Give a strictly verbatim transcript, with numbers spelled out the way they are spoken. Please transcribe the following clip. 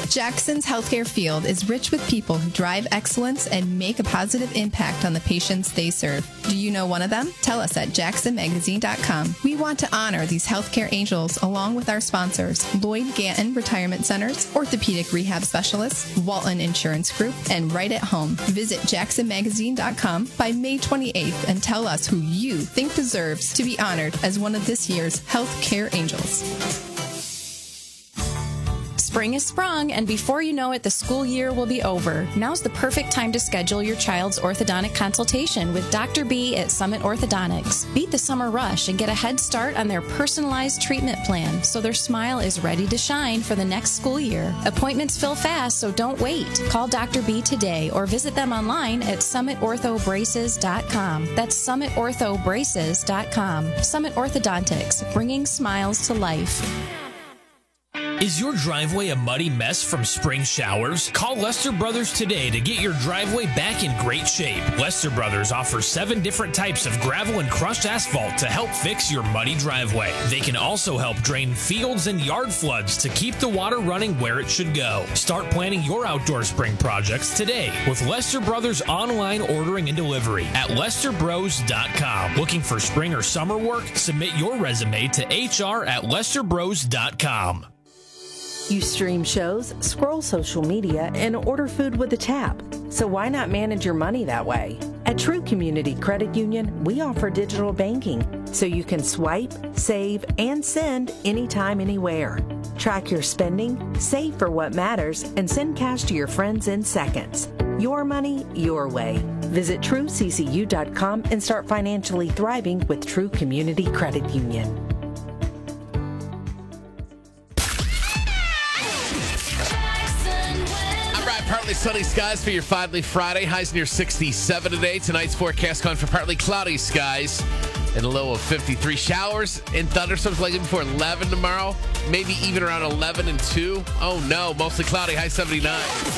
Jackson's healthcare field is rich with people who drive excellence and make a positive impact on the patients they serve. Do you know one of them? Tell us at jackson magazine dot com. We want to honor these healthcare angels along with our sponsors, Lloyd Ganton Retirement Centers, Orthopedic Rehab Specialists, Walton Insurance Group, and Right at Home. Visit jackson magazine dot com by May twenty-eighth and tell us who you think deserves to be honored as one of this year's healthcare angels. Spring is sprung, and before you know it, the school year will be over. Now's the perfect time to schedule your child's orthodontic consultation with Doctor B at Summit Orthodontics. Beat the summer rush and get a head start on their personalized treatment plan so their smile is ready to shine for the next school year. Appointments fill fast, so don't wait. Call Doctor B today or visit them online at summit ortho braces dot com. That's summit ortho braces dot com. Summit Orthodontics, bringing smiles to life. Is your driveway a muddy mess from spring showers? Call Lester Brothers today to get your driveway back in great shape. Lester Brothers offers seven different types of gravel and crushed asphalt to help fix your muddy driveway. They can also help drain fields and yard floods to keep the water running where it should go. Start planning your outdoor spring projects today with Lester Brothers online ordering and delivery at lester bros dot com. Looking for spring or summer work? Submit your resume to h r at lester bros dot com. You stream shows, scroll social media, and order food with a tap. So why not manage your money that way? At True Community Credit Union, we offer digital banking so you can swipe, save, and send anytime, anywhere. Track your spending, save for what matters, and send cash to your friends in seconds. Your money, your way. Visit true c c u dot com and start financially thriving with True Community Credit Union. Partly sunny skies for your Finally Friday. Highs near sixty-seven today. Tonight's forecast calling for partly cloudy skies and a low of fifty-three. Showers and thunderstorms likely before eleven tomorrow. Maybe even around eleven and two. Oh no, mostly cloudy. High seventy-nine.